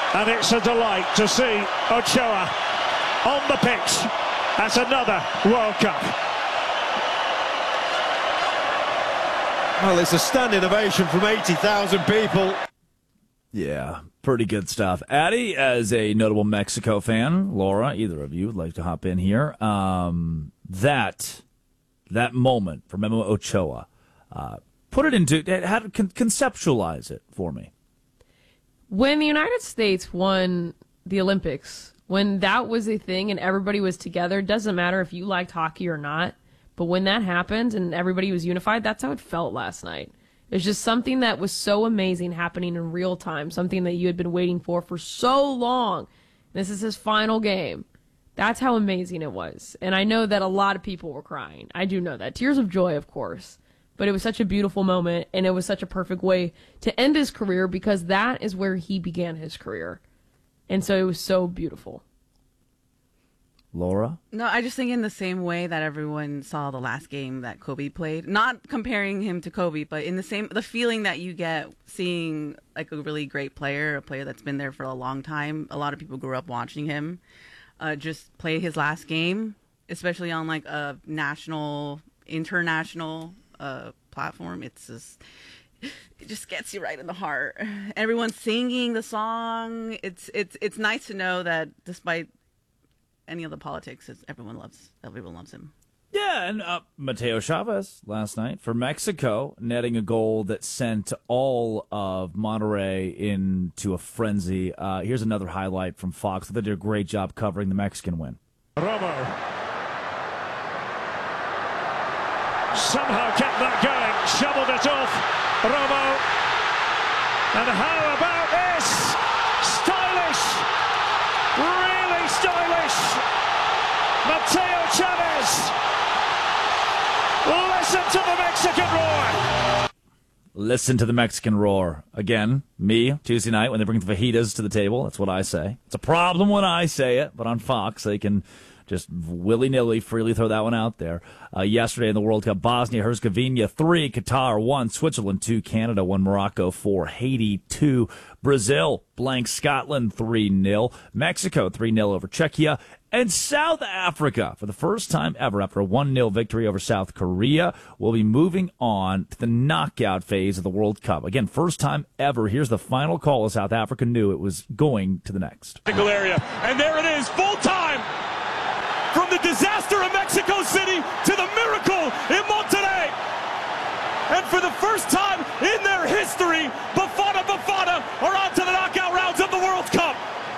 And it's a delight to see Ochoa on the pitch at another World Cup. Well, it's a standing ovation from 80,000 people. Yeah, pretty good stuff. Addie, as a notable Mexico fan, Laura, either of you would like to hop in here. That moment for Memo Ochoa, put it into, how to conceptualize it for me. When the United States won the Olympics, when that was a thing and everybody was together, doesn't matter if you liked hockey or not, but when that happened and everybody was unified, that's how it felt last night. It's just something that was so amazing happening in real time, something that you had been waiting for so long. This is his final game. That's how amazing it was. And I know that a lot of people were crying. I do know that. Tears of joy, of course. But it was such a beautiful moment, and it was such a perfect way to end his career because that is where he began his career. And so it was so beautiful. Laura? No, I just think in the same way that everyone saw the last game that Kobe played, not comparing him to Kobe, but in the feeling that you get seeing like a really great player, a player that's been there for a long time. A lot of people grew up watching him just play his last game, especially on like a national, international platform. It just gets you right in the heart. Everyone's singing the song. It's nice to know that despite any of the politics, everyone loves him. Yeah, and Mateo Chavez last night for Mexico, netting a goal that sent all of Monterrey into a frenzy. Here's another highlight from Fox. They did a great job covering the Mexican win. Romo somehow kept that going, shoveled it off. Romo, and how about this? Stylish, really stylish. Mateo Chavez. Listen to the Mexican roar. Listen to the Mexican roar. Again, me, Tuesday night, when they bring the fajitas to the table, that's what I say. It's a problem when I say it, but on Fox, they can just willy-nilly, freely throw that one out there. Yesterday in the World Cup, Bosnia-Herzegovina 3, Qatar 1, Switzerland 2, Canada 1, Morocco 4, Haiti 2, Brazil blank Scotland 3-0, Mexico 3-0 over Czechia, and South Africa, for the first time ever after a 1-0 victory over South Korea, will be moving on to the knockout phase of the World Cup. Again, first time ever. Here's the final call as South Africa knew it was going to the next. Area. And there it is, full time. From the disaster of Mexico City to the miracle in Monterrey. And for the first time in their history, Bafana are on to the knockout rounds of the World Cup.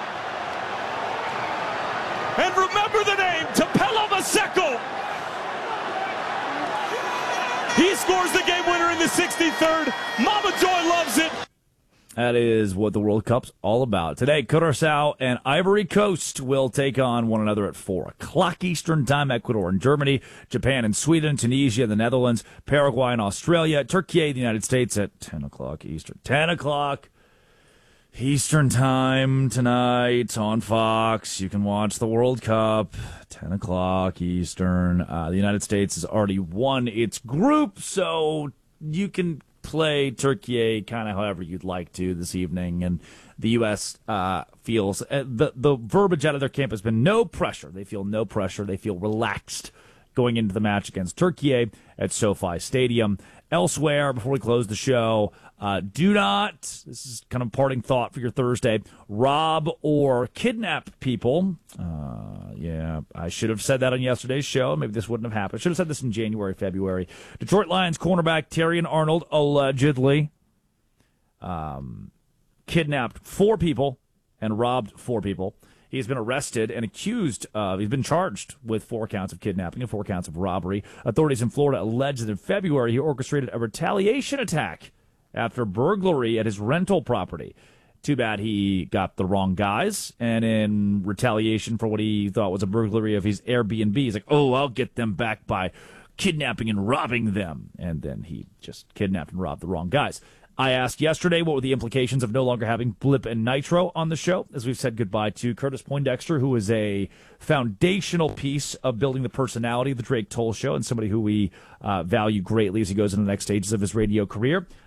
And remember the name, Tapelo Maseko. He scores the game winner in the 63rd. Mama Joy loves it. That is what the World Cup's all about. Today, Curaçao and Ivory Coast will take on one another at 4 o'clock Eastern Time. Ecuador and Germany, Japan and Sweden, Tunisia and the Netherlands, Paraguay and Australia, Turkey and the United States at 10 o'clock Eastern. 10 o'clock Eastern Time tonight on Fox. You can watch the World Cup, 10 o'clock Eastern. The United States has already won its group, so you can play Turkey kind of however you'd like to this evening, and the U.S. feels the verbiage out of their camp has been no pressure. They feel no pressure. They feel relaxed going into the match against Turkey at SoFi Stadium. Elsewhere, before we close the show, do not, this is kind of a parting thought for your Thursday, rob or kidnap people. Yeah, I should have said that on yesterday's show. Maybe this wouldn't have happened. I should have said this in January, February. Detroit Lions cornerback Terrion Arnold allegedly kidnapped 4 people and robbed 4 people. He's been arrested and accused of, he's been charged with 4 counts of kidnapping and 4 counts of robbery. Authorities in Florida allege that in February he orchestrated a retaliation attack after burglary at his rental property. Too bad he got the wrong guys, and in retaliation for what he thought was a burglary of his Airbnb, he's like, oh, I'll get them back by kidnapping and robbing them. And then he just kidnapped and robbed the wrong guys. I asked yesterday what were the implications of no longer having Blip and Nitro on the show, as we've said goodbye to Curtis Poindexter, who is a foundational piece of building the personality of the Drake Toll Show and somebody who we value greatly as he goes into the next stages of his radio career.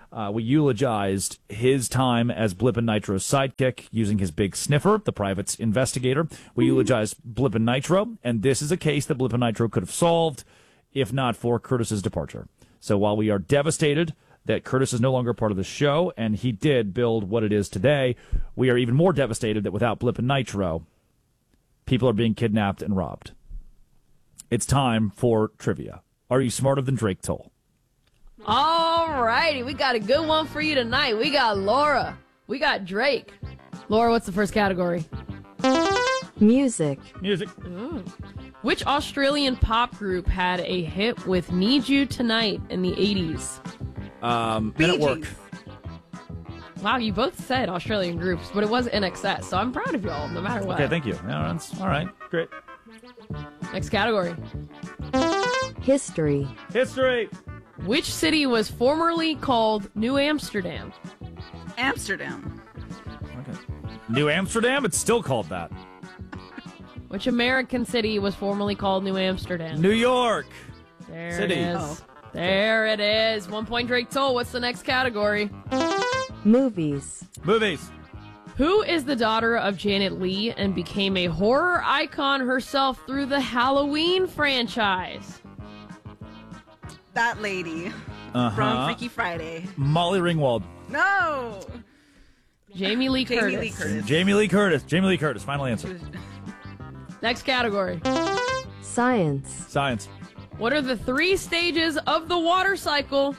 We eulogized his time as Blip and Nitro's sidekick using his big sniffer, the private's investigator. We eulogized Blip and Nitro, and this is a case that Blip and Nitro could have solved if not for Curtis's departure. So while we are devastated that Curtis is no longer part of the show, and he did build what it is today, we are even more devastated that without Blip and Nitro, people are being kidnapped and robbed. It's time for trivia. Are you smarter than Drake Toll? All righty, we got a good one for you tonight. We got Laura. We got Drake. Laura, what's the first category? Music. Music. Which Australian pop group had a hit with Need You Tonight in the 80s? Men at Work. Wow, you both said Australian groups, but it was NXS, so I'm proud of y'all, no matter what. Okay, thank you. Yeah, that's all right. Great. Next category. History. History. Which city was formerly called New Amsterdam? Amsterdam. Okay. New Amsterdam? It's still called that. Which American city was formerly called New Amsterdam? New York. There City. it is. Oh. There it is. 1 point Drake Toll. What's the next category? Movies. Movies. Who is the daughter of Janet Leigh and became a horror icon herself through the Halloween franchise? That lady from Freaky Friday. Molly Ringwald. No. Jamie Lee Curtis. Jamie Lee Curtis. Jamie Lee Curtis. Jamie Lee Curtis. Final answer. Next category. Science. Science. What are the 3 stages of the water cycle?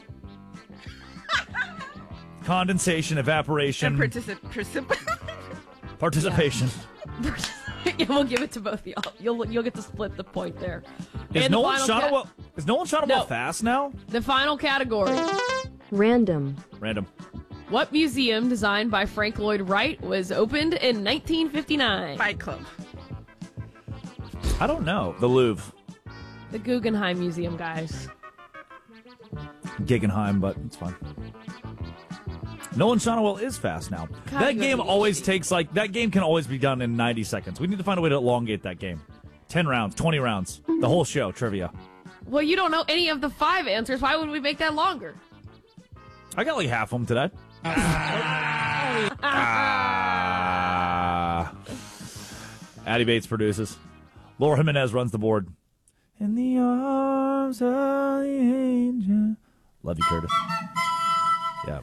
Condensation, evaporation, participation. Yeah, we'll give it to both of y'all. You'll get to split the point there. Is And the Nolan final Shotwell No. fast now? The final category. Random. Random. What museum designed by Frank Lloyd Wright was opened in 1959? Fight Club. I don't know. The Louvre. The Guggenheim Museum, guys. Guggenheim, but it's fine. Nolan Shotwell is fast now. God, That you game gotta be always easy. takes that game can always be done in 90 seconds. We need to find a way to elongate that game. 10 rounds, 20 rounds. The whole show, trivia. Well, you don't know any of the 5 answers. Why would we make that longer? I got like half of them today. Addie Bates produces. Laura Jimenez runs the board. In the arms of the angel. Love you, Curtis. Yeah.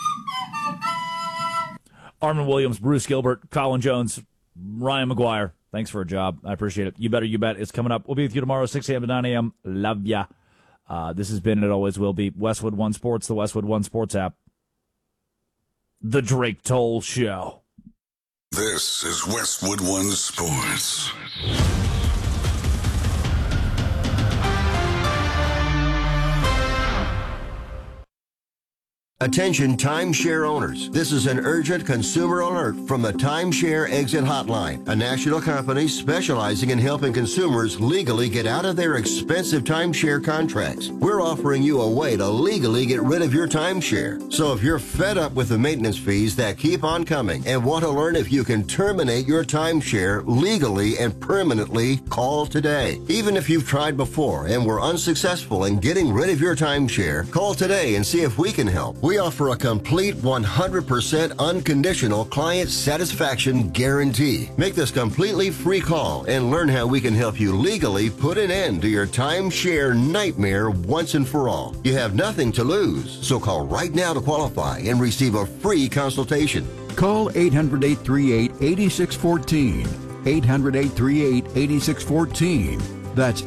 Armin Williams, Bruce Gilbert, Colin Jones, Ryan McGuire. Thanks for a job. I appreciate it. You Better You Bet is coming up. We'll be with you tomorrow, 6 a.m. to 9 a.m. Love ya. This has been, and it always will be, Westwood One Sports, the Westwood One Sports app. The Drake Toll Show. This is Westwood One Sports. Attention timeshare owners. This is an urgent consumer alert from the Timeshare Exit Hotline, a national company specializing in helping consumers legally get out of their expensive timeshare contracts. We're offering you a way to legally get rid of your timeshare. So if you're fed up with the maintenance fees that keep on coming and want to learn if you can terminate your timeshare legally and permanently, call today. Even if you've tried before and were unsuccessful in getting rid of your timeshare, call today and see if we can help. We offer a complete 100% unconditional client satisfaction guarantee. Make this completely free call and learn how we can help you legally put an end to your timeshare nightmare once and for all. You have nothing to lose, so call right now to qualify and receive a free consultation. Call 800-838-8614. 800-838-8614. That's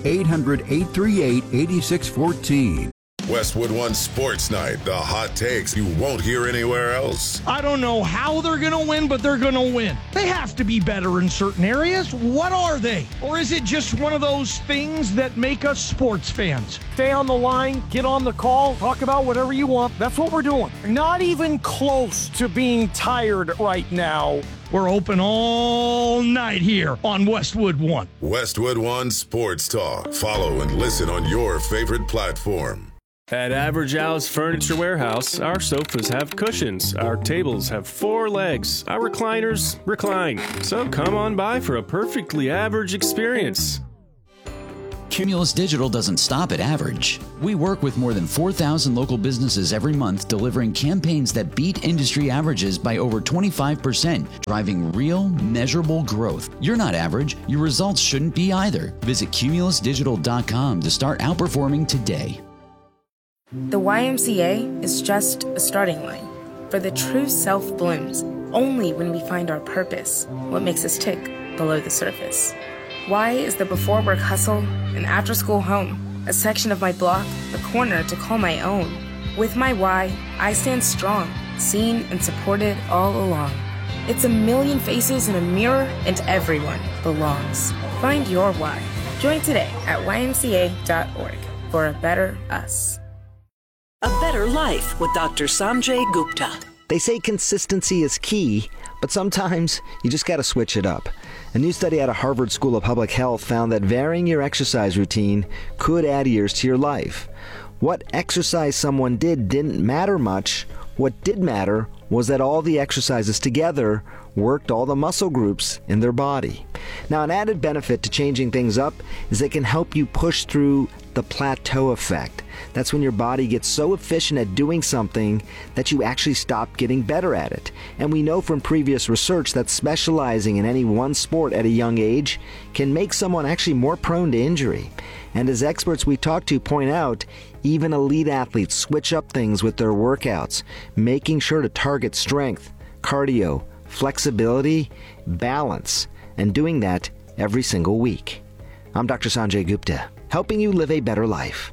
800-838-8614. Westwood One Sports Night, the hot takes you won't hear anywhere else. I don't know how they're going to win, but they're going to win. They have to be better in certain areas. What are they? Or is it just one of those things that make us sports fans? Stay on the line, get on the call, talk about whatever you want. That's what we're doing. Not even close to being tired right now. We're open all night here on Westwood One. Westwood One Sports Talk. Follow and listen on your favorite platform. At Average Al's Furniture Warehouse, our sofas have cushions, our tables have 4 legs, our recliners recline. So come on by for a perfectly average experience. Cumulus Digital doesn't stop at average. We work with more than 4,000 local businesses every month, delivering campaigns that beat industry averages by over 25%, driving real, measurable growth. You're not average. Your results shouldn't be either. Visit cumulusdigital.com to start outperforming today. The YMCA is just a starting line, for the true self blooms only when we find our purpose, what makes us tick below the surface. Y is the before work hustle, an after school home, a section of my block, a corner to call my own. With my Y, I stand strong, seen and supported all along. It's a million faces in a mirror, and everyone belongs. Find your Y. Join today at ymca.org for a better us. A better life with Dr. Sanjay Gupta. They say consistency is key, but sometimes you just got to switch it up. A new study out of Harvard School of Public Health found that varying your exercise routine could add years to your life. What exercise someone did didn't matter much. What did matter was that all the exercises together worked all the muscle groups in their body. Now, an added benefit to changing things up is it can help you push through the plateau effect. That's when your body gets so efficient at doing something that you actually stop getting better at it. And we know from previous research that specializing in any one sport at a young age can make someone actually more prone to injury. And as experts we talk to point out, even elite athletes switch up things with their workouts, making sure to target strength, cardio, flexibility, balance, and doing that every single week. I'm Dr. Sanjay Gupta, helping you live a better life.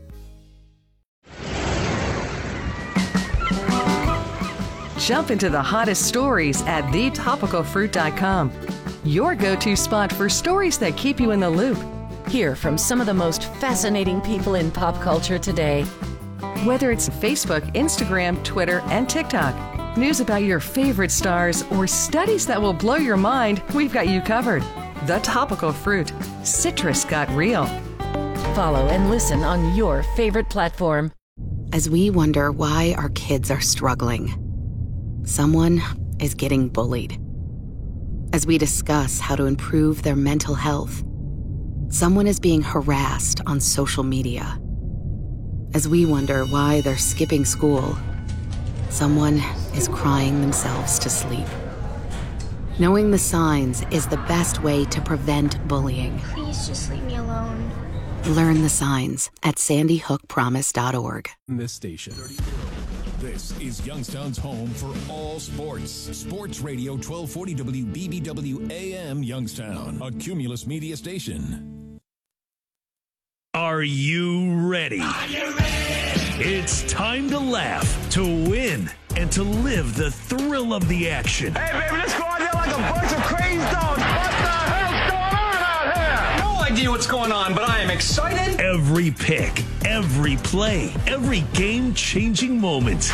Jump into the hottest stories at thetopicalfruit.com. Your go-to spot for stories that keep you in the loop. Hear from some of the most fascinating people in pop culture today. Whether it's Facebook, Instagram, Twitter, and TikTok, news about your favorite stars, or studies that will blow your mind, we've got you covered. The Topical Fruit. Citrus got real. Follow and listen on your favorite platform. As we wonder why our kids are struggling, someone is getting bullied. As we discuss how to improve their mental health, someone is being harassed on social media. As we wonder why they're skipping school, someone is crying themselves to sleep. Knowing the signs is the best way to prevent bullying. Please just leave me alone. Learn the signs at sandyhookpromise.org. This station. This is Youngstown's home for all sports. Sports Radio 1240 WBBW AM Youngstown, a Cumulus media station. Are you ready? Are you ready? It's time to laugh, to win, and to live the thrill of the action. Hey, baby, let's go out there like a bunch of crazy dogs. What the hell's going on out here? No idea what's going on, but I am excited. Every pick, every play, every game-changing moment.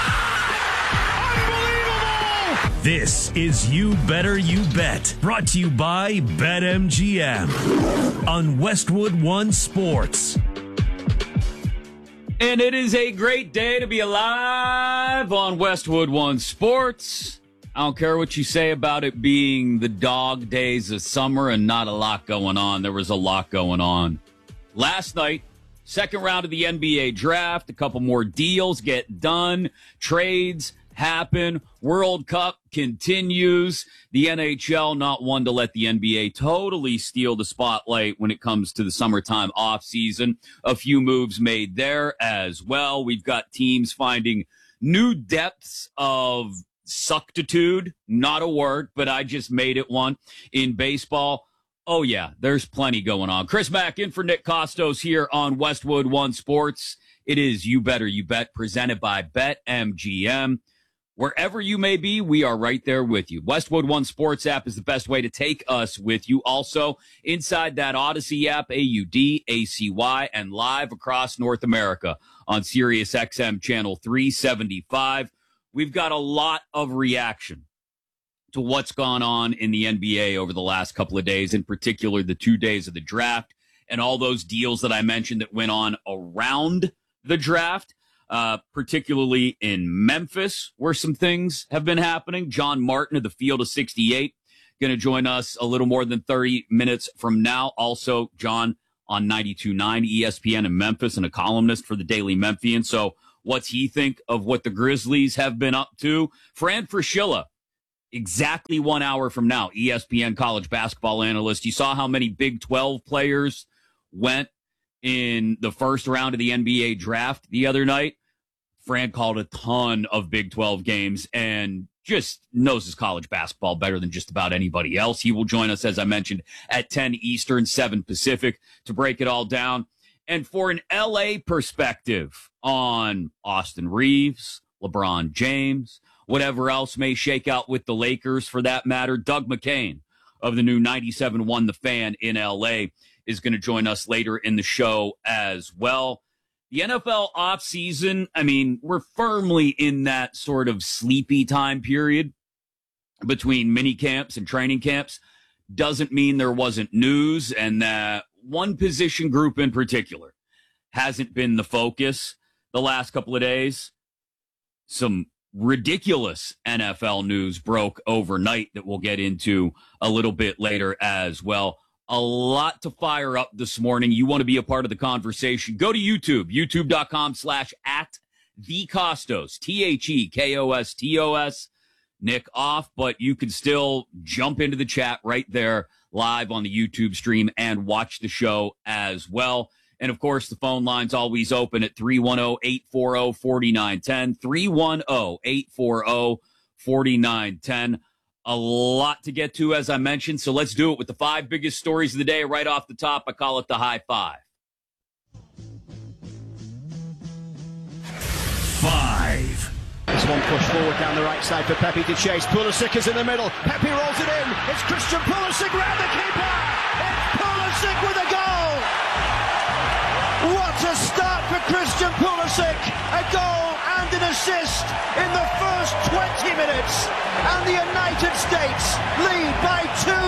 Unbelievable! This is You Better You Bet, brought to you by BetMGM on Westwood One Sports. And it is a great day to be alive on Westwood One Sports. I don't care what you say about it being the dog days of summer and not a lot going on. There was a lot going on. Last night, second round of the NBA draft, a couple more deals get done, trades happen, World Cup continues. The NHL not one to let the NBA totally steal the spotlight when it comes to the summertime offseason. A few moves made there as well. We've got teams finding new depths of suctitude, not a word, but I just made it one in baseball. Oh, yeah, there's plenty going on. Chris Mack in for Nick Costos here on Westwood One Sports. It is You Better You Bet, presented by BetMGM. Wherever you may be, we are right there with you. Westwood One Sports app is the best way to take us with you. Also, inside that Odyssey app, AUDACY, and live across North America on Sirius XM Channel 375. We've got a lot of reaction to what's gone on in the NBA over the last couple of days, in particular the 2 days of the draft and all those deals that I mentioned that went on around the draft. Particularly in Memphis, where some things have been happening. John Martin of the Field of 68 going to join us a little more than 30 minutes from now. Also, John, on 92.9 ESPN in Memphis and a columnist for the Daily Memphian. So what's he think of what the Grizzlies have been up to? Fran Fraschilla, exactly 1 hour from now, ESPN college basketball analyst. You saw how many Big 12 players went in the first round of the NBA draft the other night. Fran called a ton of Big 12 games and just knows his college basketball better than just about anybody else. He will join us, as I mentioned, at 10 Eastern, 7 Pacific to break it all down. And for an LA perspective on Austin Reeves, LeBron James, whatever else may shake out with the Lakers for that matter, Doug McCain of the new 97.1 The Fan in LA is going to join us later in the show as well. The NFL offseason, I mean, we're firmly in that sort of sleepy time period between mini camps and training camps. Doesn't mean there wasn't news, and that one position group in particular hasn't been the focus the last couple of days. Some ridiculous NFL news broke overnight that we'll get into a little bit later as well. A lot to fire up this morning. You want to be a part of the conversation. Go to YouTube, youtube.com/@TheCostos, TheKostos. Nick off, but you can still jump into the chat right there live on the YouTube stream and watch the show as well. And, of course, the phone line's always open at 310-840-4910, 310-840-4910. A lot to get to, as I mentioned, so let's do it with the 5 biggest stories of the day right off the top. I call it the High Five. 5. There's one push forward down the right side for Pepe to chase. Pulisic is in the middle. Pepe rolls it in. It's Christian Pulisic round the keeper. It's Pulisic with a goal. What a start for Christian Pulisic. A goal and an assist in the first 20 minutes. And the United States lead by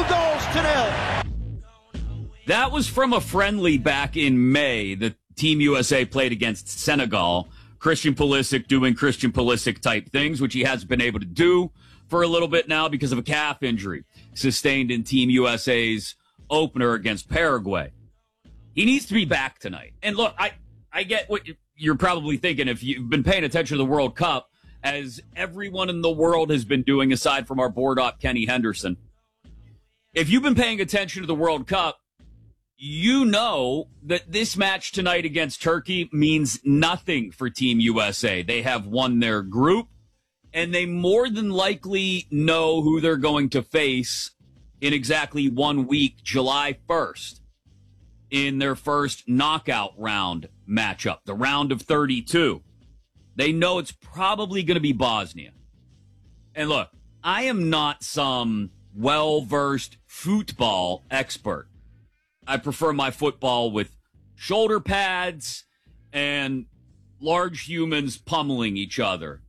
2-0. That was from a friendly back in May that Team USA played against Senegal. Christian Pulisic doing Christian Pulisic type things, which he hasn't been able to do for a little bit now because of a calf injury sustained in Team USA's opener against Paraguay. He needs to be back tonight. And look, I get what you're probably thinking if you've been paying attention to the World Cup, as everyone in the world has been doing aside from our board op Kenny Henderson. If you've been paying attention to the World Cup, you know that this match tonight against Turkey means nothing for Team USA. They have won their group, and they more than likely know who they're going to face in exactly 1 week, July 1st, in their first knockout round matchup, the round of 32. They know it's probably going to be Bosnia. And look, I am not some well-versed football expert. I prefer my football with shoulder pads and large humans pummeling each other.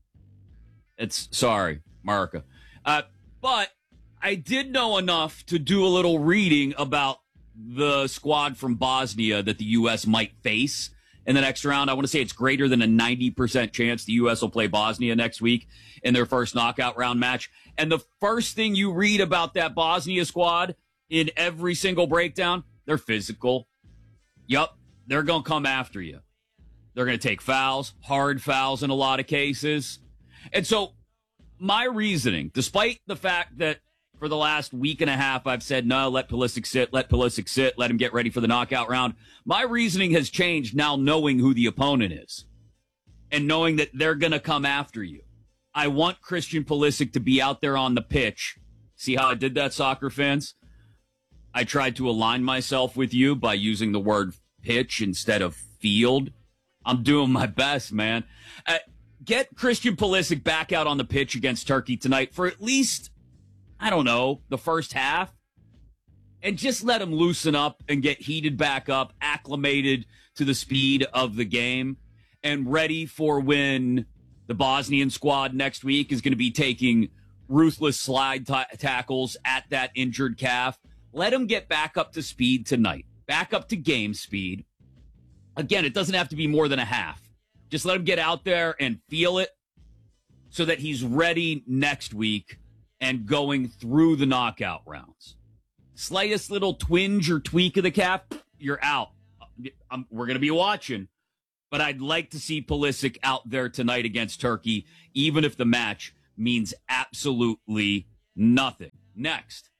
Sorry, Marika. But I did know enough to do a little reading about the squad from Bosnia that the U.S. might face in the next round. I want to say it's greater than a 90% chance the U.S. will play Bosnia next week in their first knockout round match. And the first thing you read about that Bosnia squad in every single breakdown, they're physical. Yup, they're going to come after you. They're going to take fouls, hard fouls in a lot of cases. And so my reasoning, despite the fact that for the last week and a half I've said, no, let Pulisic sit, let him get ready for the knockout round, my reasoning has changed now knowing who the opponent is and knowing that they're going to come after you. I want Christian Pulisic to be out there on the pitch. See how I did that, soccer fans? I tried to align myself with you by using the word pitch instead of field. I'm doing my best, man. Get Christian Pulisic back out on the pitch against Turkey tonight for at least, I don't know, the first half. And just let him loosen up and get heated back up, acclimated to the speed of the game, and ready for when the Bosnian squad next week is going to be taking ruthless slide tackles at that injured calf. Let him get back up to speed tonight, back up to game speed. Again, it doesn't have to be more than a half. Just let him get out there and feel it so that he's ready next week and going through the knockout rounds. Slightest little twinge or tweak of the calf, you're out. we're going to be watching. But I'd like to see Pulisic out there tonight against Turkey, even if the match means absolutely nothing. Next.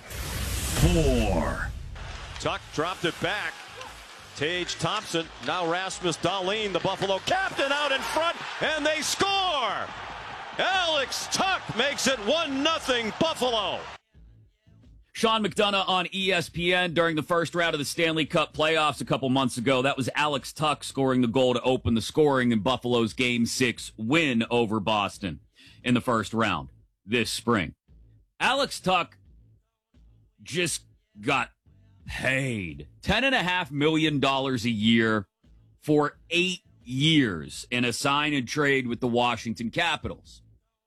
4. Tuck dropped it back. Tage Thompson, now Rasmus Dahlin, the Buffalo captain, out in front, and they score! Alex Tuck makes it 1-0 Buffalo. Sean McDonough on ESPN during the first round of the Stanley Cup playoffs a couple months ago. That was Alex Tuck scoring the goal to open the scoring in Buffalo's Game 6 win over Boston in the first round this spring. Alex Tuck just got paid $10.5 million a year for 8 years in a sign and trade with the Washington Capitals.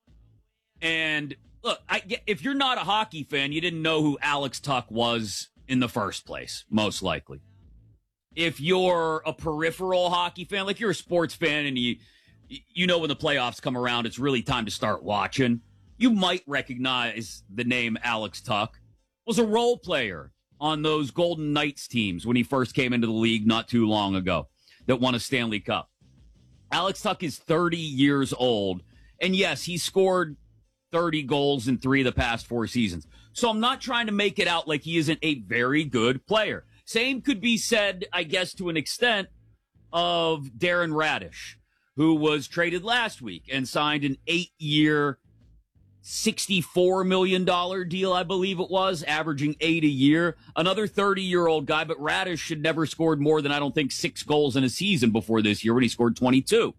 And look, if you're not a hockey fan, you didn't know who Alex Tuck was in the first place, most likely. If you're a peripheral hockey fan, like you're a sports fan and you know when the playoffs come around, it's really time to start watching, you might recognize the name Alex Tuck. Was a role player on those Golden Knights teams when he first came into the league not too long ago that won a Stanley Cup. Alex Tuck is 30 years old, and yes, he scored 30 goals in 3 of the past 4 seasons. So I'm not trying to make it out like he isn't a very good player. Same could be said, I guess, to an extent, of Darren Radish, who was traded last week and signed an 8-year, $64 million deal, I believe it was, averaging 8 a year. Another 30-year-old guy, but Radish should never scored more than, I don't think, 6 goals in a season before this year when he scored 22.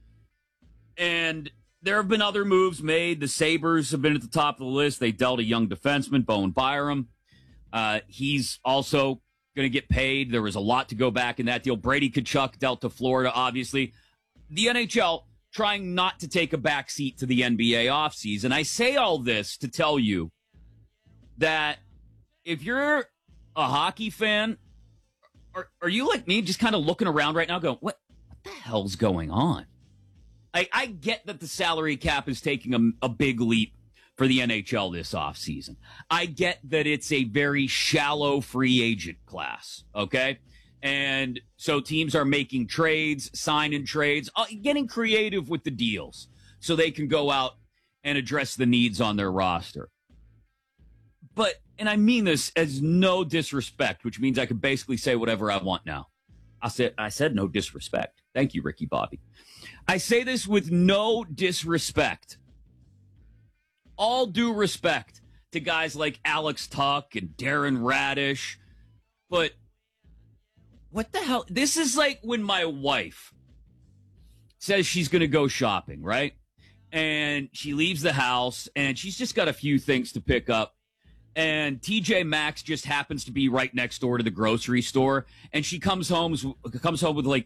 And there have been other moves made. The Sabres have been at the top of the list. They dealt a young defenseman, Bowen Byram. He's also going to get paid. There was a lot to go back in that deal. Brady Tkachuk dealt to Florida, obviously. The NHL trying not to take a backseat to the NBA offseason. I say all this to tell you that if you're a hockey fan, are you like me just kind of looking around right now going, what the hell's going on? I get that the salary cap is taking a big leap for the NHL this offseason. I get that it's a very shallow free agent class, okay? And so teams are making trades, signing trades, getting creative with the deals so they can go out and address the needs on their roster. But, and I mean this as no disrespect, which means I can basically say whatever I want now. I said no disrespect. Thank you, Ricky Bobby. I say this with no disrespect. All due respect to guys like Alex Tuck and Darren Radish. But what the hell? This is like when my wife says she's going to go shopping, right? And she leaves the house and she's just got a few things to pick up. And TJ Maxx just happens to be right next door to the grocery store. And she comes home with like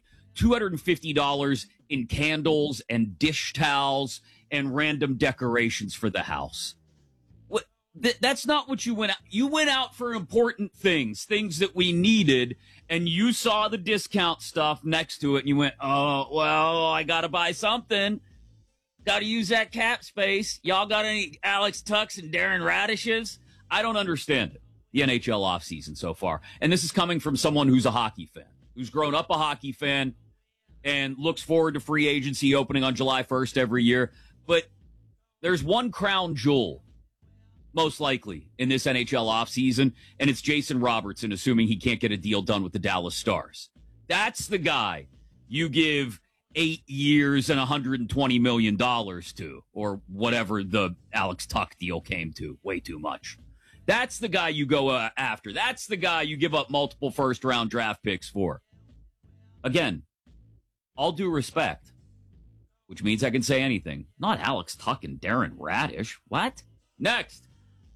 $250 in candles and dish towels and random decorations for the house. That's not what you went out. You went out for important things that we needed, and you saw the discount stuff next to it, and you went, oh, well, I got to buy something. Got to use that cap space. Y'all got any Alex Tucks and Darren Radishes? I don't understand it, the NHL offseason so far. And this is coming from someone who's a hockey fan, who's grown up a hockey fan and looks forward to free agency opening on July 1st every year. But there's one crown jewel, most likely, in this NHL offseason, and it's Jason Robertson, assuming he can't get a deal done with the Dallas Stars. That's the guy you give 8 years and $120 million to, or whatever the Alex Tuck deal came to. Way too much. That's the guy you go after. That's the guy you give up multiple first-round draft picks for. Again, all due respect, which means I can say anything. Not Alex Tuck and Darren Radish. What? Next.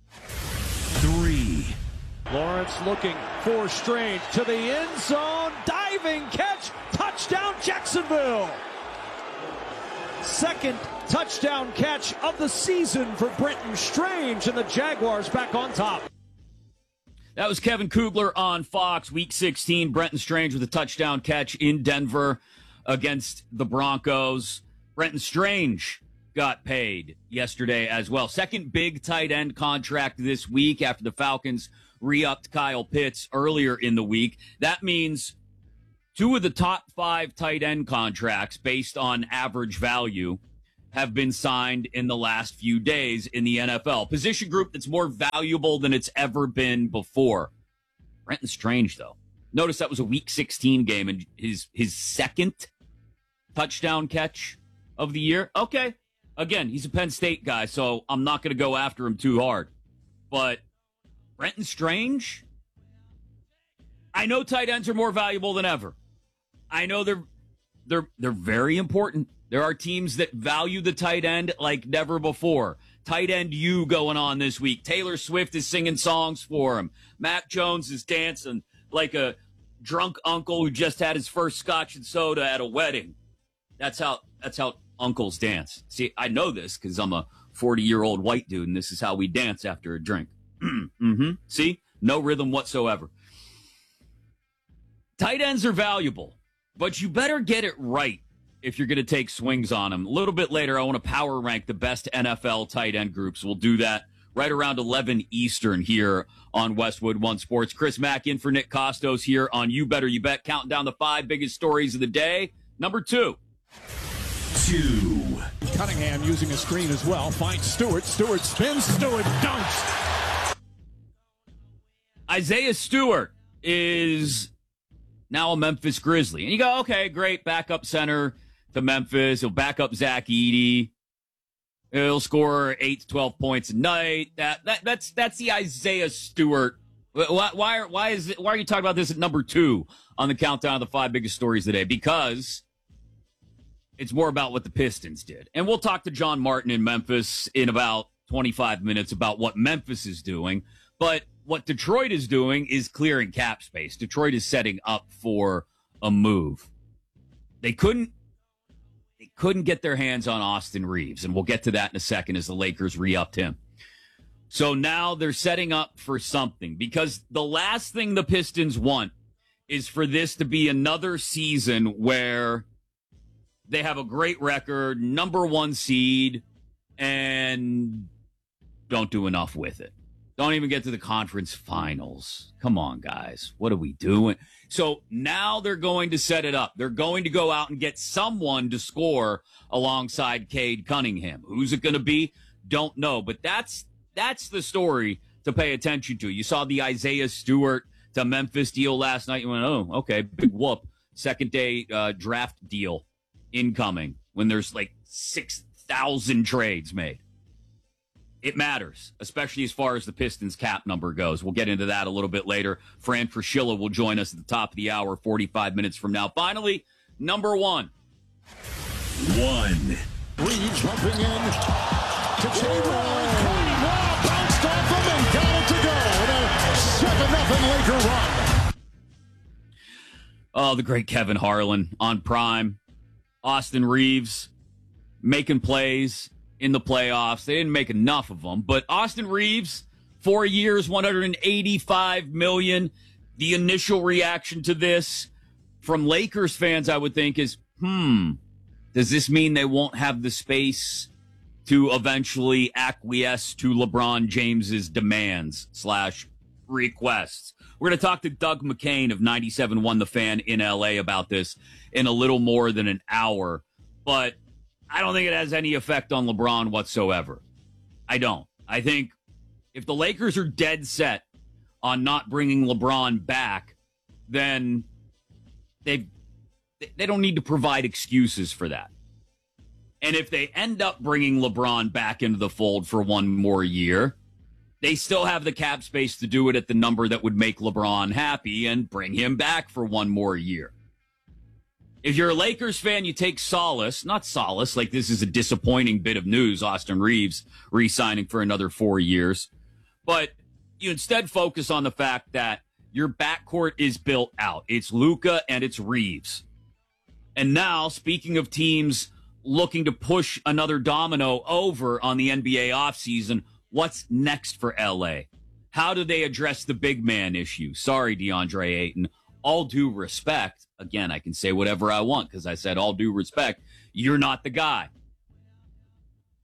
3. Lawrence looking for Strange to the end zone. Diving catch. Touchdown, Jacksonville. Second touchdown catch of the season for Brenton Strange, and the Jaguars back on top. That was Kevin Kugler on Fox, Week 16. Brenton Strange with a touchdown catch in Denver against the Broncos. Brenton Strange got paid yesterday as well. Second big tight end contract this week after the Falcons re-upped Kyle Pitts earlier in the week. That means 2 of the top 5 tight end contracts based on average value have been signed in the last few days in the NFL. Position group that's more valuable than it's ever been before. Brenton Strange, though. Notice that was a Week 16 game and his second touchdown catch of the year. Okay. Again, he's a Penn State guy, so I'm not going to go after him too hard. But Brenton Strange, I know tight ends are more valuable than ever. I know they're very important. There are teams that value the tight end like never before. Tight end U going on this week. Taylor Swift is singing songs for him. Mac Jones is dancing like a drunk uncle who just had his first scotch and soda at a wedding. That's how uncles dance. See, I know this because I'm a 40-year-old white dude, and this is how we dance after a drink. Mm-hmm. See? No rhythm whatsoever. Tight ends are valuable, but you better get it right if you're going to take swings on them. A little bit later, I want to power rank the best NFL tight end groups. We'll do that right around 11 Eastern here on Westwood One Sports. Chris Mack in for Nick Costos here on You Better You Bet, counting down the 5 biggest stories of the day. Number 2. Cunningham using a screen as well. Finds Stewart. Stewart spins. Stewart dunks. Isaiah Stewart is now a Memphis Grizzly. And you go, okay, great, backup center to Memphis. He'll back up Zach Edey. He'll score 8 to 12 points a night. That's the Isaiah Stewart. Why are you talking about this at number 2 on the countdown of the 5 biggest stories today? Because it's more about what the Pistons did. And we'll talk to John Martin in Memphis in about 25 minutes about what Memphis is doing. But what Detroit is doing is clearing cap space. Detroit is setting up for a move. They couldn't get their hands on Austin Reeves, and we'll get to that in a second as the Lakers re-upped him. So now they're setting up for something, because the last thing the Pistons want is for this to be another season where they have a great record, number 1 seed, and don't do enough with it. Don't even get to the conference finals. Come on, guys. What are we doing? So now they're going to set it up. They're going to go out and get someone to score alongside Cade Cunningham. Who's it going to be? Don't know. But that's the story to pay attention to. You saw the Isaiah Stewart to Memphis deal last night. You went, oh, okay, big whoop. Second day draft deal incoming when there's like 6,000 trades made. It matters, especially as far as the Pistons cap number goes. We'll get into that a little bit later. Fran Fraschilla will join us at the top of the hour, 45 minutes from now. Finally, number 1. Reeves jumping in to J-Wall, and Wall bounced off him and got it to go. And a 7-0 Laker run. Oh, the great Kevin Harlan on Prime. Austin Reeves making plays in the playoffs. They didn't make enough of them, but Austin Reeves, 4 years, $185 million. The initial reaction to this from Lakers fans, I would think, is, does this mean they won't have the space to eventually acquiesce to LeBron James's demands / requests? We're going to talk to Doug McCain of 97.1 The Fan in LA about this in a little more than an hour, but I don't think it has any effect on LeBron whatsoever. I don't. I think if the Lakers are dead set on not bringing LeBron back, then they don't need to provide excuses for that. And if they end up bringing LeBron back into the fold for one more year, they still have the cap space to do it at the number that would make LeBron happy and bring him back for one more year. If you're a Lakers fan, you take solace, not solace, like this is a disappointing bit of news, Austin Reeves re-signing for another 4 years, but you instead focus on the fact that your backcourt is built out. It's Luka and it's Reeves. And now, speaking of teams looking to push another domino over on the NBA offseason, what's next for LA? How do they address the big man issue? Sorry, DeAndre Ayton. All due respect, again, I can say whatever I want because I said all due respect, you're not the guy.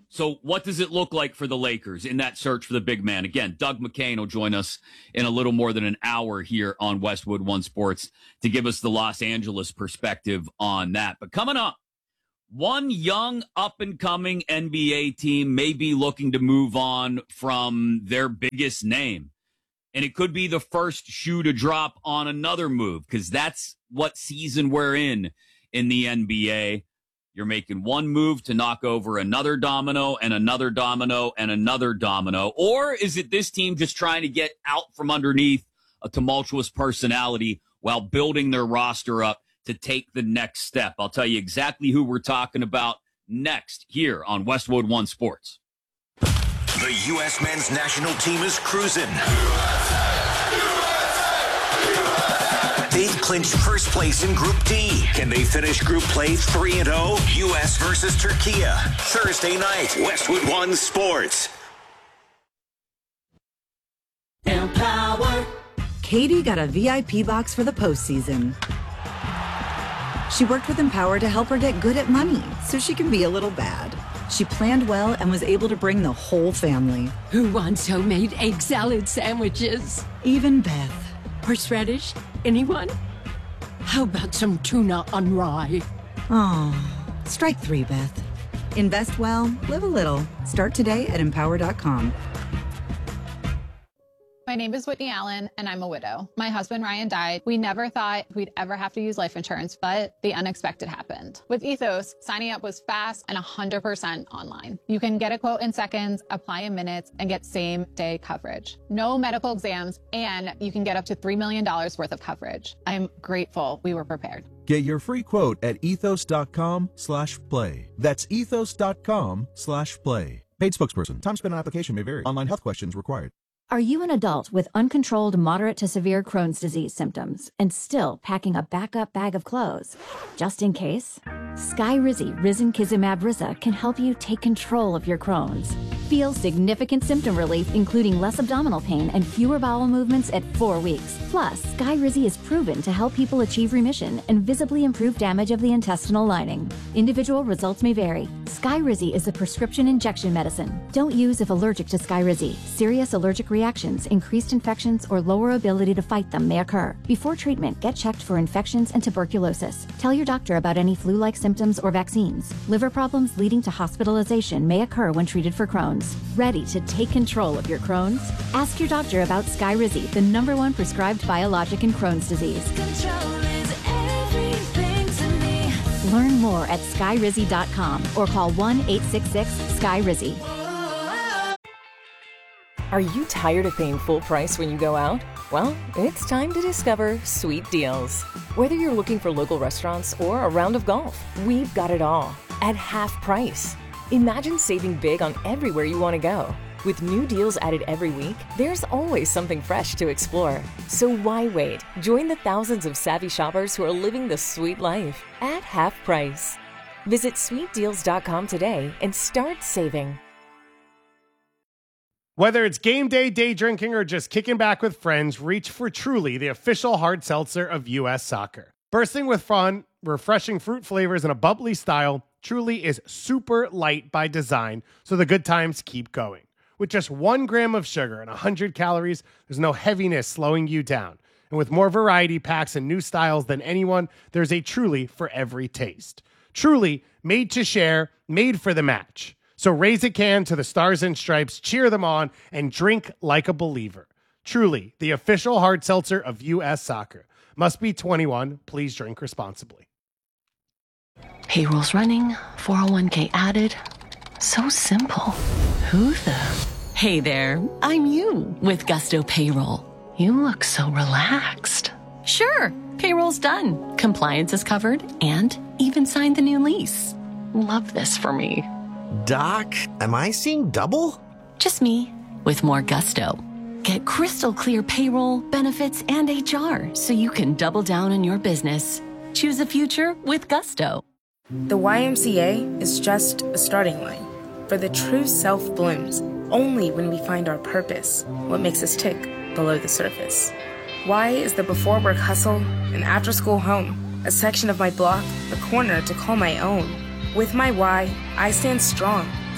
So what does it look like for the Lakers in that search for the big man? Again, Doug McCain will join us in a little more than an hour here on Westwood One Sports to give us the Los Angeles perspective on that. But coming up, one young up-and-coming NBA team may be looking to move on from their biggest name. And it could be the first shoe to drop on another move, because that's what season we're in the NBA. You're making one move to knock over another domino and another domino and another domino. Or is it this team just trying to get out from underneath a tumultuous personality while building their roster up to take the next step? I'll tell you exactly who we're talking about next here on Westwood One Sports. The U.S. men's national team is cruising. They've clinched first place in Group D. Can they finish Group Play 3-0? U.S. versus Turkey. Thursday night, Westwood One Sports. Empower. Katie got a VIP box for the postseason. She worked with Empower to help her get good at money so she can be a little bad. She planned well and was able to bring the whole family. Who wants homemade egg salad sandwiches? Even Beth. Horseradish? Anyone? How about some tuna on rye? Oh, strike 3, Beth. Invest well, live a little. Start today at Empower.com. My name is Whitney Allen, and I'm a widow. My husband, Ryan, died. We never thought we'd ever have to use life insurance, but the unexpected happened. With Ethos, signing up was fast and 100% online. You can get a quote in seconds, apply in minutes, and get same-day coverage. No medical exams, and you can get up to $3 million worth of coverage. I'm grateful we were prepared. Get your free quote at ethos.com/play. That's ethos.com/play. Paid spokesperson. Time spent on application may vary. Online health questions required. Are you an adult with uncontrolled moderate to severe Crohn's disease symptoms and still packing a backup bag of clothes? Just in case? Skyrizi Risankizumab Riza can help you take control of your Crohn's. Feel significant symptom relief, including less abdominal pain and fewer bowel movements at 4 weeks. Plus, Skyrizi is proven to help people achieve remission and visibly improve damage of the intestinal lining. Individual results may vary. Skyrizi is a prescription injection medicine. Don't use if allergic to Skyrizi. Serious allergic reactions, increased infections, or lower ability to fight them may occur. Before treatment, get checked for infections and tuberculosis. Tell your doctor about any flu-like symptoms or vaccines. Liver problems leading to hospitalization may occur when treated for Crohn's. Ready to take control of your Crohn's? Ask your doctor about Skyrizi, the #1 prescribed biologic in Crohn's disease. Control is everything to me. Learn more at skyrizi.com or call 1-866-SKYRIZI. Are you tired of paying full price when you go out? Well, it's time to discover Sweet Deals. Whether you're looking for local restaurants or a round of golf, we've got it all at half price. Imagine saving big on everywhere you want to go. With new deals added every week, there's always something fresh to explore. So why wait? Join the thousands of savvy shoppers who are living the sweet life at half price. Visit sweetdeals.com today and start saving. Whether it's game day, day drinking, or just kicking back with friends, reach for Truly, the official hard seltzer of U.S. Soccer. Bursting with fun, refreshing fruit flavors, and a bubbly style, Truly is super light by design, so the good times keep going. With just 1 gram of sugar and 100 calories, there's no heaviness slowing you down. And with more variety packs and new styles than anyone, there's a Truly for every taste. Truly, made to share, made for the match. So raise a can to the Stars and Stripes, cheer them on, and drink like a believer. Truly, the official hard seltzer of U.S. Soccer. Must be 21. Please drink responsibly. Payroll's running, 401k added. So simple. Who the? Hey there, I'm you with Gusto Payroll. You look so relaxed. Sure, payroll's done. Compliance is covered and even signed the new lease. Love this for me. Doc, am I seeing double? Just me with more gusto. Get crystal clear payroll, benefits, and HR so you can double down on your business. Choose a future with Gusto. The YMCA is just a starting line. For the true self blooms only when we find our purpose, what makes us tick below the surface. Y is the before work hustle, an after school home, a section of my block, a corner to call my own. With my Y, I stand strong,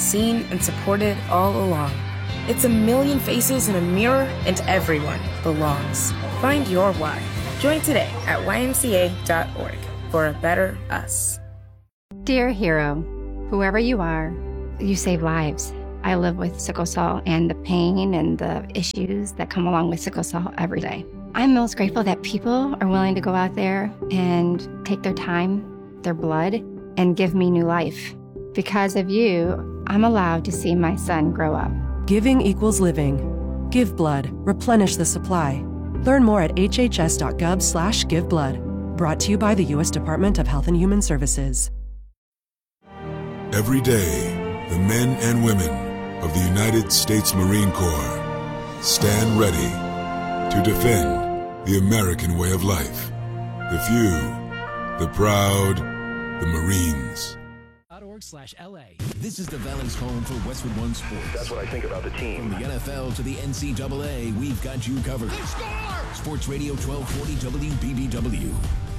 seen and supported all along. It's a million faces in a mirror, and everyone belongs. Find your why. Join today at ymca.org for a better us. Dear hero, whoever you are, you save lives. I live with sickle cell and the pain and the issues that come along with sickle cell every day. I'm most grateful that people are willing to go out there and take their time, their blood, and give me new life. Because of you, I'm allowed to see my son grow up. Giving equals living. Give blood. Replenish the supply. Learn more at hhs.gov/giveblood. Brought to you by the U.S. Department of Health and Human Services. Every day, the men and women of the United States Marine Corps stand ready to defend the American way of life. The few, the proud, the Marines. .org/LA. This is the Valley's home for Westwood One Sports. That's what I think about the team. From the NFL to the NCAA, we've got you covered. They score! Sports Radio 1240 WBBW.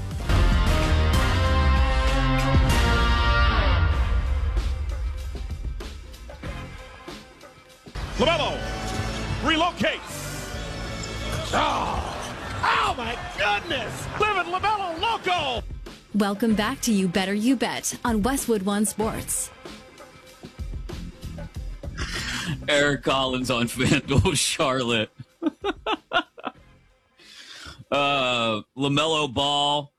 LaMelo relocates. Oh my goodness! Living LaMelo loco! Welcome back to You Better You Bet on Westwood One Sports. Eric Collins on FanDuel, Charlotte. LaMelo Ball.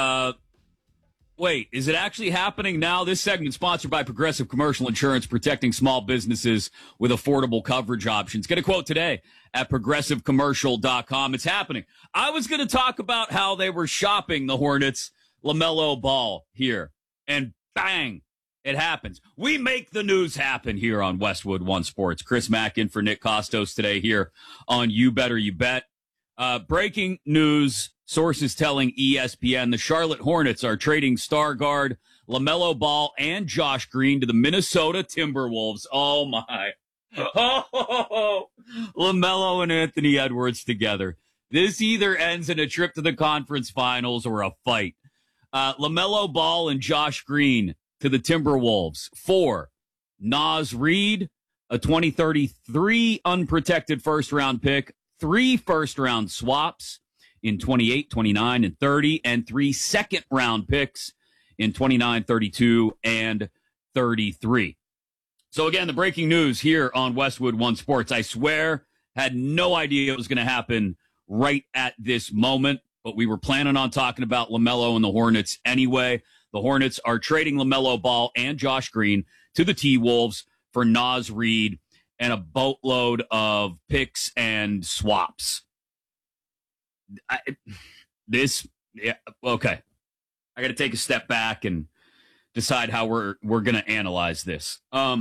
Wait, is it actually happening now? This segment sponsored by Progressive Commercial Insurance, protecting small businesses with affordable coverage options. Get a quote today at progressivecommercial.com. It's happening. I was going to talk about how they were shopping the Hornets LaMelo Ball here, and bang, it happens. We make the news happen here on Westwood One Sports. Chris Mack in for Nick Costos today here on You Better You Bet. Breaking news, sources telling ESPN the Charlotte Hornets are trading star guard LaMelo Ball and Josh Green to the Minnesota Timberwolves. Oh, my. Oh, LaMelo and Anthony Edwards together. This either ends in a trip to the conference finals or a fight. LaMelo Ball and Josh Green to the Timberwolves for Naz Reid, a 2033 unprotected first-round pick, 3 first-round swaps in 28, 29, and 30, and 3 second-round picks in 29, 32, and 33. So, again, the breaking news here on Westwood One Sports. I swear, had no idea it was going to happen right at this moment. But we were planning on talking about LaMelo and the Hornets anyway. The Hornets are trading LaMelo Ball and Josh Green to the T-Wolves for Naz Reid and a boatload of picks and swaps. Okay. I got to take a step back and decide how we're going to analyze this.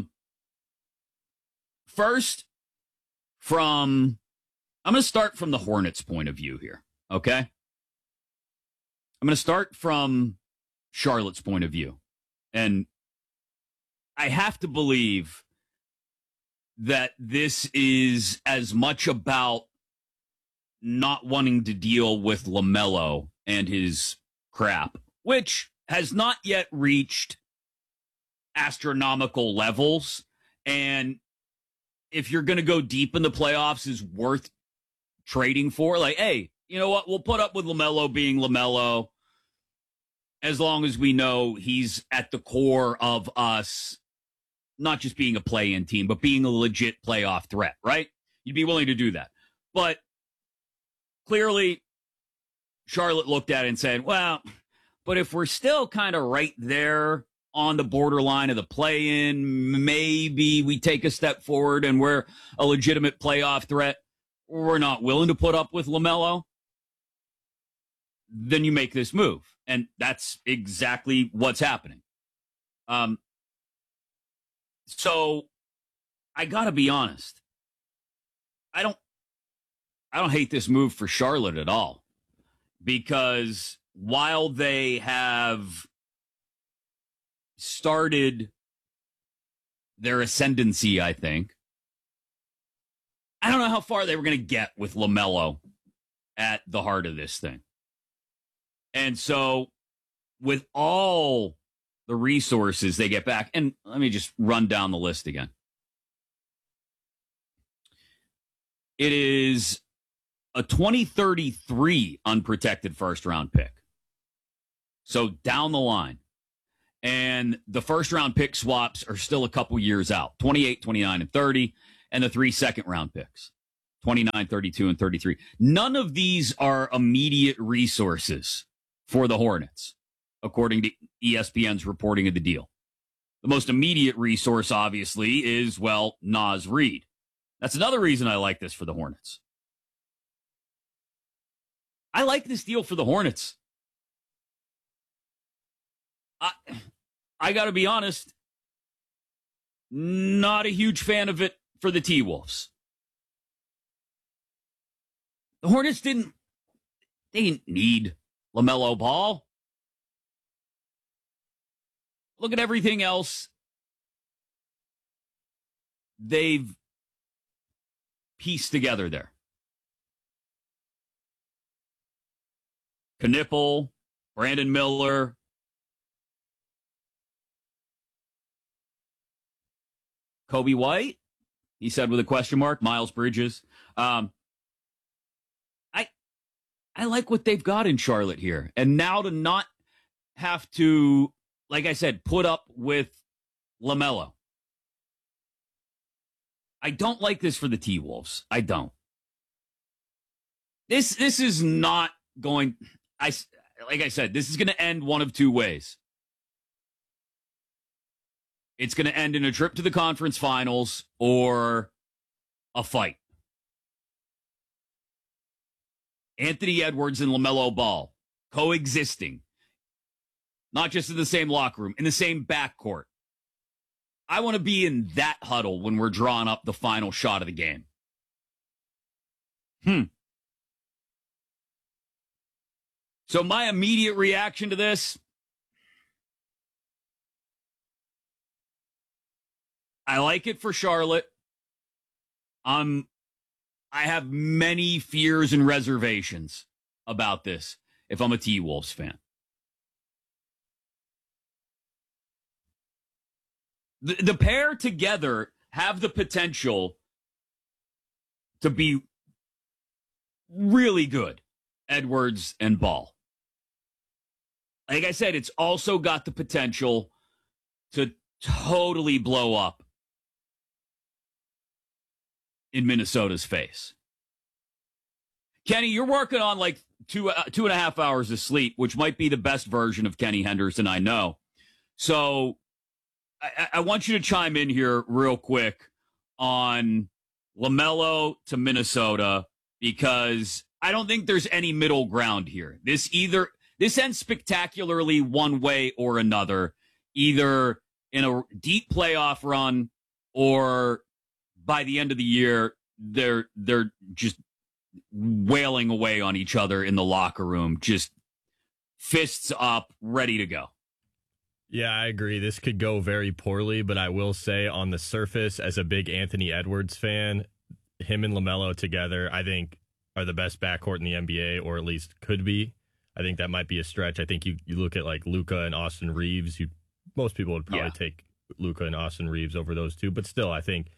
First, I'm going to start from the Hornets' point of view here, okay? I'm going to start from Charlotte's point of view. And I have to believe that this is as much about not wanting to deal with LaMelo and his crap, which has not yet reached astronomical levels. And if you're going to go deep in the playoffs is worth trading for, like, hey, you know what? We'll put up with LaMelo being LaMelo as long as we know he's at the core of us, not just being a play-in team, but being a legit playoff threat, right? You'd be willing to do that. But clearly, Charlotte looked at it and said, well, but if we're still kind of right there on the borderline of the play-in, maybe we take a step forward and we're a legitimate playoff threat. We're not willing to put up with LaMelo. Then you make this move. And that's exactly what's happening. So I got to be honest. I don't hate this move for Charlotte at all, because while they have started their ascendancy, I think, I don't know how far they were going to get with LaMelo at the heart of this thing. And so with all the resources they get back. And let me just run down the list again. It is a 2033 unprotected first-round pick. So down the line. And the first-round pick swaps are still a couple years out, 28, 29, and 30, and the 3 second-round picks, 29, 32, and 33. None of these are immediate resources for the Hornets, according to ESPN's reporting of the deal. The most immediate resource, obviously, is, well, Naz Reid. That's another reason I like this for the Hornets. I like this deal for the Hornets. I got to be honest, not a huge fan of it for the T-Wolves. The Hornets didn't need LaMelo Ball. Look at everything else they've pieced together there. Knipple, Brandon Miller, Kobe White, he said with a question mark, Miles Bridges. I like what they've got in Charlotte here. And now to not have to, like I said, put up with LaMelo. I don't like this for the T-Wolves. I don't. This is not going, like I said, this is going to end one of two ways. It's going to end in a trip to the conference finals or a fight. Anthony Edwards and LaMelo Ball coexisting, not just in the same locker room, in the same backcourt. I want to be in that huddle when we're drawing up the final shot of the game. So my immediate reaction to this, I like it for Charlotte. I have many fears and reservations about this if I'm a T-Wolves fan. The pair together have the potential to be really good, Edwards and Ball. Like I said, it's also got the potential to totally blow up in Minnesota's face. Kenny, you're working on like 2.5 hours of sleep, which might be the best version of Kenny Henderson I know. So I want you to chime in here real quick on LaMelo to Minnesota, because I don't think there's any middle ground here. This ends spectacularly one way or another, either in a deep playoff run or by the end of the year, they're just wailing away on each other in the locker room, just fists up, ready to go. Yeah, I agree. This could go very poorly, but I will say on the surface, as a big Anthony Edwards fan, him and LaMelo together, I think, are the best backcourt in the NBA, or at least could be. I think that might be a stretch. I think you look at like Luka and Austin Reeves. Most people would probably take Luka and Austin Reeves over those two, but still, I think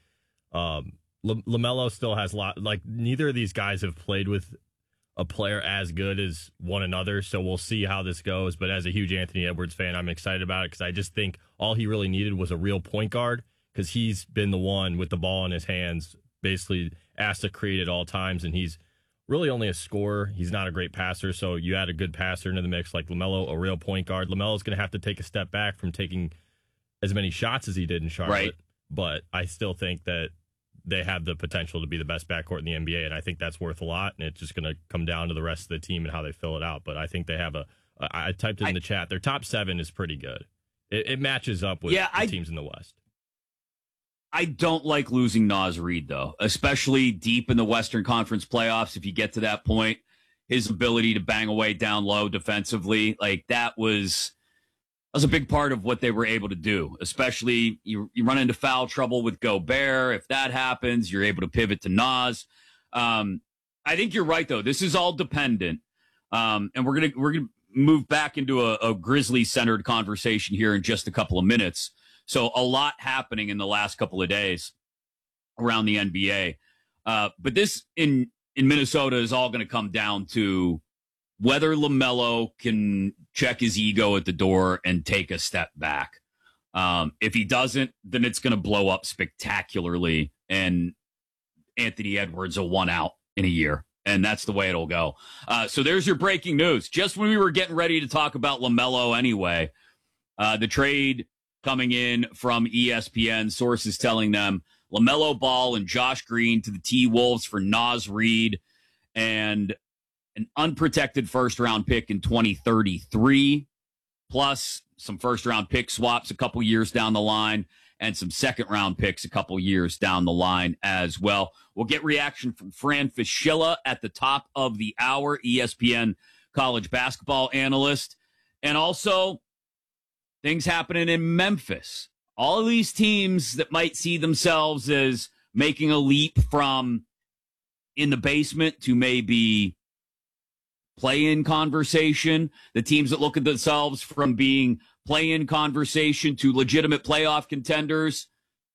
LaMelo still has a lot. Like, neither of these guys have played with a player as good as one another, so we'll see how this goes. But as a huge Anthony Edwards fan, I'm excited about it because I just think all he really needed was a real point guard, because he's been the one with the ball in his hands, basically asked to create at all times, and he's really only a scorer. He's not a great passer, so you add a good passer into the mix like LaMelo, a real point guard. LaMelo's going to have to take a step back from taking as many shots as he did in Charlotte, right? But I still think that they have the potential to be the best backcourt in the NBA, and I think that's worth a lot, and it's just going to come down to the rest of the team and how they fill it out. But I think they have I typed it in the chat, their top 7 is pretty good. It matches up with the teams in the West. I don't like losing Naz Reid, though, especially deep in the Western Conference playoffs. If you get to that point, his ability to bang away down low defensively, like that was a big part of what they were able to do. Especially you run into foul trouble with Gobert. If that happens, you're able to pivot to Naz. I think you're right, though. This is all dependent, and we're gonna move back into a Grizzly-centered conversation here in just a couple of minutes. So a lot happening in the last couple of days around the NBA. But this in Minnesota is all going to come down to whether LaMelo can check his ego at the door and take a step back. If he doesn't, then it's going to blow up spectacularly, and Anthony Edwards will 1 out in a year. And that's the way it'll go. So there's your breaking news. Just when we were getting ready to talk about LaMelo anyway, the trade coming in from ESPN, sources telling them LaMelo Ball and Josh Green to the T-Wolves for Naz Reid and an unprotected first-round pick in 2033, plus some first-round pick swaps a couple years down the line, and some second-round picks a couple years down the line as well. We'll get reaction from Fran Fraschilla at the top of the hour, ESPN college basketball analyst. And also, things happening in Memphis. All of these teams that might see themselves as making a leap from in the basement to maybe play-in conversation, the teams that look at themselves from being play-in conversation to legitimate playoff contenders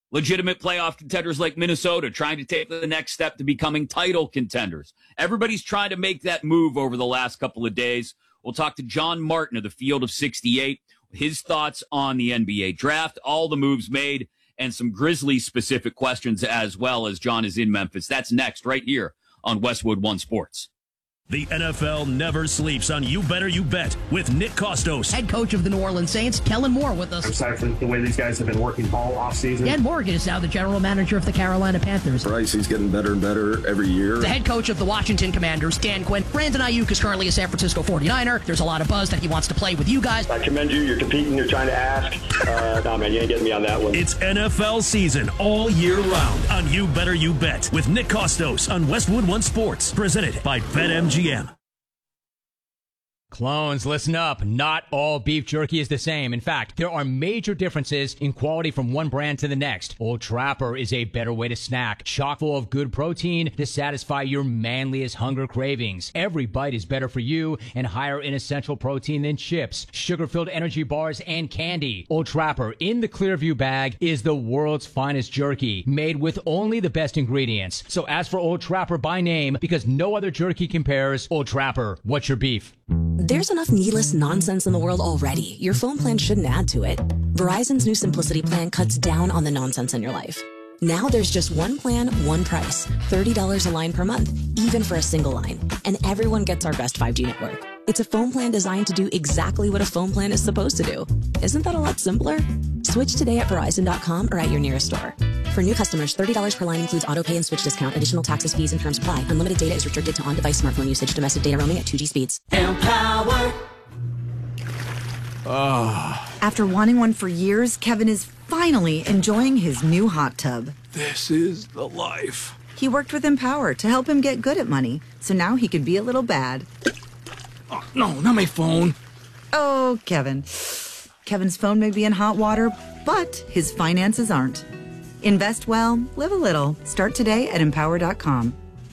like Minnesota trying to take the next step to becoming title contenders. Everybody's trying to make that move over the last couple of days. We'll talk to John Martin of the Field of 68, his thoughts on the NBA draft, all the moves made, and some Grizzlies-specific questions as well, as John is in Memphis. That's next right here on Westwood One Sports. The NFL never sleeps on You Better You Bet with Nick Kostos. Head coach of the New Orleans Saints, Kellen Moore, with us. Aside from the way these guys have been working all offseason. Ed Morgan is now the general manager of the Carolina Panthers. Bryce, he's getting better and better every year. The head coach of the Washington Commanders, Dan Quinn. Brandon Ayuk is currently a San Francisco 49er. There's a lot of buzz that he wants to play with you guys. I commend you. You're competing. You're trying to ask. No, man, you ain't getting me on that one. It's NFL season all year round on You Better You Bet with Nick Kostos on Westwood One Sports. Presented by BetMGM. Clones, listen up. Not all beef jerky is the same. In fact, there are major differences in quality from one brand to the next. Old Trapper is a better way to snack, chock full of good protein to satisfy your manliest hunger cravings. Every bite is better for you and higher in essential protein than chips, sugar-filled energy bars, and candy. Old Trapper in the Clearview bag is the world's finest jerky, made with only the best ingredients. So ask for Old Trapper by name because no other jerky compares. Old Trapper, what's your beef? There's enough needless nonsense in the world already. Your phone plan shouldn't add to it. Verizon's new Simplicity plan cuts down on the nonsense in your life. Now there's just one plan, one price. $30 a line per month, even for a single line. And everyone gets our best 5G network. It's a phone plan designed to do exactly what a phone plan is supposed to do. Isn't that a lot simpler? Switch today at Verizon.com or at your nearest store. For new customers, $30 per line includes autopay and switch discount. Additional taxes, fees, and terms apply. Unlimited data is restricted to on-device smartphone usage. Domestic data roaming at 2G speeds. Empower. After wanting one for years, Kevin is finally enjoying his new hot tub. This is the life. He worked with Empower to help him get good at money, so now he can be a little bad. Oh, no, not my phone. Oh, Kevin. Kevin's phone may be in hot water, but his finances aren't. Invest well, live a little. Start today at Empower.com.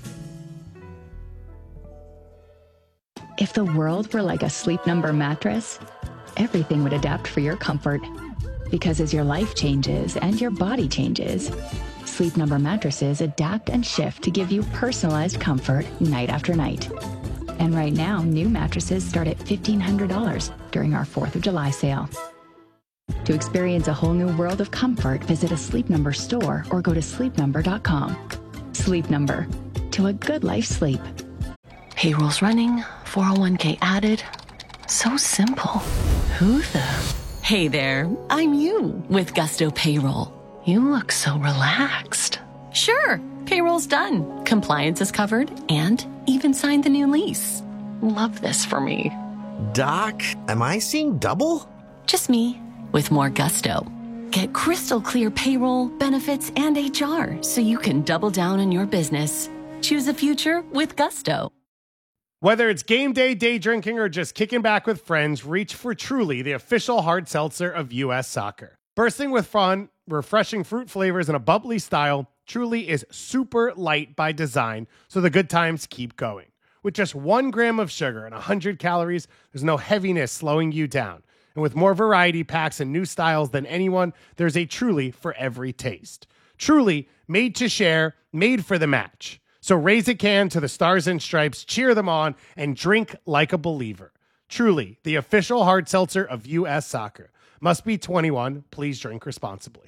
If the world were like a Sleep Number mattress, everything would adapt for your comfort. Because as your life changes and your body changes, Sleep Number mattresses adapt and shift to give you personalized comfort night after night. And right now, new mattresses start at $1,500 during our 4th of July sale. To experience a whole new world of comfort, visit a Sleep Number store or go to sleepnumber.com. Sleep Number. To a good life sleep. Payroll's running, 401k added. So simple. Who the? Hey there, I'm you with Gusto Payroll. You look so relaxed. Sure, payroll's done. Compliance is covered and even signed the new lease. Love this for me. Doc, am I seeing double? Just me with more gusto. Get crystal clear payroll, benefits, and HR so you can double down on your business. Choose a future with Gusto. Whether it's game day, day drinking, or just kicking back with friends, reach for Truly, the official hard seltzer of U.S. soccer. Bursting with fun, refreshing fruit flavors, and a bubbly style, Truly is super light by design, so the good times keep going. With just 1 gram of sugar and 100 calories, there's no heaviness slowing you down. And with more variety packs and new styles than anyone, there's a Truly for every taste. Truly, made to share, made for the match. So raise a can to the Stars and Stripes, cheer them on, and drink like a believer. Truly, the official hard seltzer of U.S. Soccer. Must be 21. Please drink responsibly.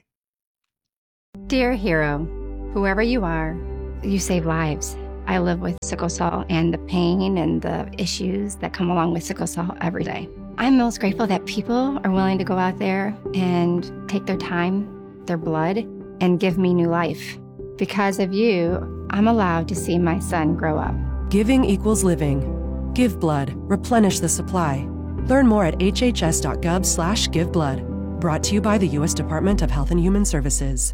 Dear hero, whoever you are, you save lives. I live with sickle cell and the pain and the issues that come along with sickle cell every day. I'm most grateful that people are willing to go out there and take their time, their blood, and give me new life. Because of you, I'm allowed to see my son grow up. Giving equals living. Give blood. Replenish the supply. Learn more at hhs.gov/giveblood. Brought to you by the U.S. Department of Health and Human Services.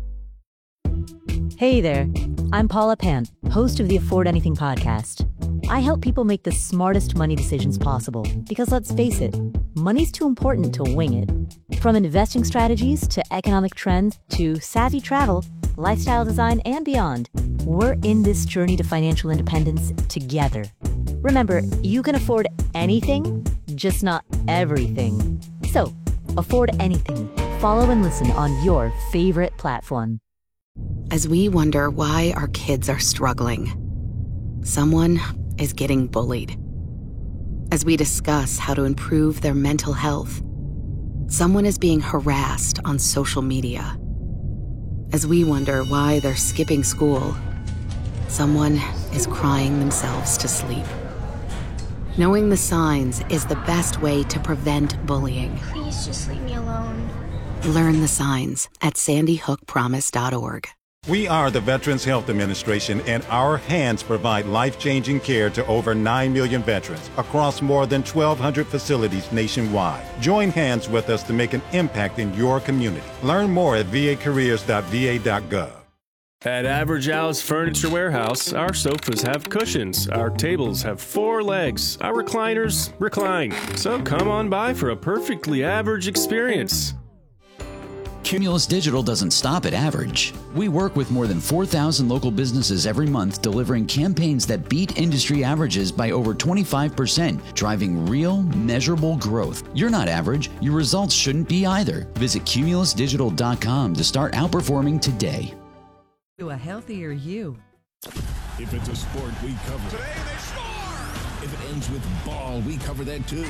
Hey there, I'm Paula Pant, host of the Afford Anything podcast. I help people make the smartest money decisions possible because let's face it, money's too important to wing it. From investing strategies to economic trends to savvy travel, lifestyle design, and beyond, we're in this journey to financial independence together. Remember, you can afford anything, just not everything. So, afford anything. Follow and listen on your favorite platform. As we wonder why our kids are struggling, someone is getting bullied. As we discuss how to improve their mental health, someone is being harassed on social media. As we wonder why they're skipping school, someone is crying themselves to sleep. Knowing the signs is the best way to prevent bullying. Please just leave me alone. Learn the signs at sandyhookpromise.org. We are the Veterans Health Administration, and our hands provide life-changing care to over 9 million veterans across more than 1,200 facilities nationwide. Join hands with us to make an impact in your community. Learn more at vacareers.va.gov. At Average Al's Furniture Warehouse, our sofas have cushions, our tables have 4 legs, our recliners recline. So come on by for a perfectly average experience. Cumulus Digital doesn't stop at average. We work with more than 4,000 local businesses every month, delivering campaigns that beat industry averages by over 25%, driving real, measurable growth. You're not average. Your results shouldn't be either. Visit cumulusdigital.com to start outperforming today. To a healthier you. If it's a sport, we cover it. Today they score! If it ends with ball, we cover that too.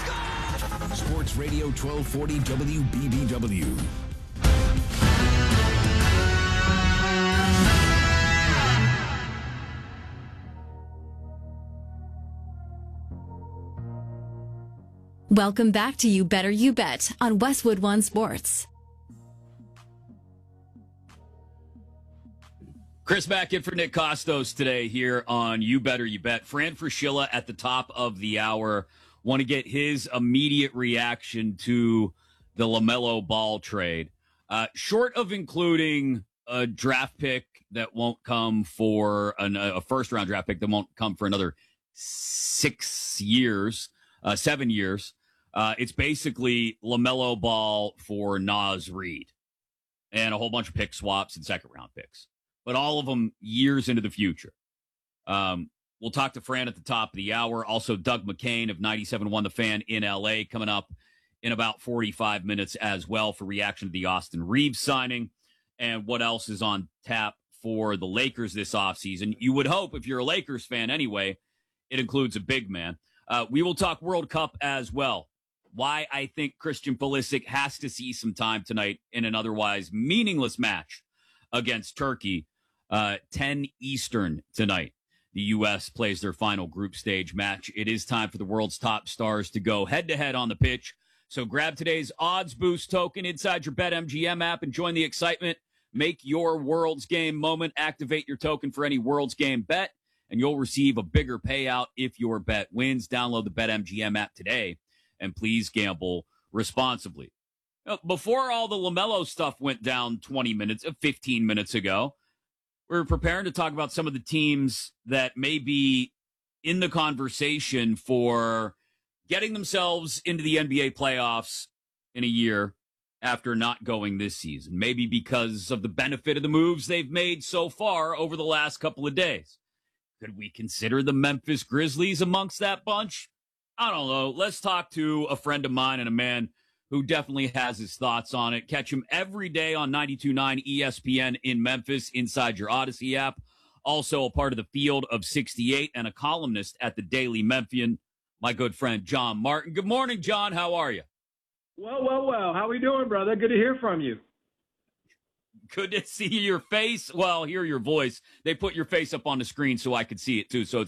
Sports Radio 1240 WBBW. Welcome back to You Better You Bet on Westwood One Sports. Chris back in for Nick Costos today here on You Better You Bet. Fran Fraschilla at the top of the hour. Want to get his immediate reaction to the LaMelo Ball trade. Short of including a draft pick that won't come for a first-round draft pick that won't come for another 7 years. It's basically LaMelo Ball for Naz Reid and a whole bunch of pick swaps and second-round picks, but all of them years into the future. We'll talk to Fran at the top of the hour. Also, Doug McCain of 97.1 The Fan in L.A. coming up in about 45 minutes as well for reaction to the Austin Reeves signing and what else is on tap for the Lakers this offseason. You would hope, if you're a Lakers fan anyway, it includes a big man. We will talk World Cup as well. Why I think Christian Pulisic has to see some time tonight in an otherwise meaningless match against Turkey. 10 Eastern tonight. The U.S. plays their final group stage match. It is time for the world's top stars to go head-to-head on the pitch. So grab today's Odds Boost token inside your BetMGM app and join the excitement. Make your World's Game moment. Activate your token for any World's Game bet, and you'll receive a bigger payout if your bet wins. Download the BetMGM app today, and please gamble responsibly. Before all the LaMelo stuff went down 15 minutes ago, we're preparing to talk about some of the teams that may be in the conversation for getting themselves into the NBA playoffs in a year after not going this season, maybe because of the benefit of the moves they've made so far over the last couple of days. Could we consider the Memphis Grizzlies amongst that bunch? I don't know. Let's talk to a friend of mine and a man who definitely has his thoughts on it. Catch him every day on 92.9 ESPN in Memphis inside your Odyssey app. Also a part of the Field of 68 and a columnist at the Daily Memphian, my good friend John Martin. Good morning, John. How are you? Well. How we doing, brother? Good to hear from you. Good to see your face. Well, hear your voice. They put your face up on the screen so I could see it too. So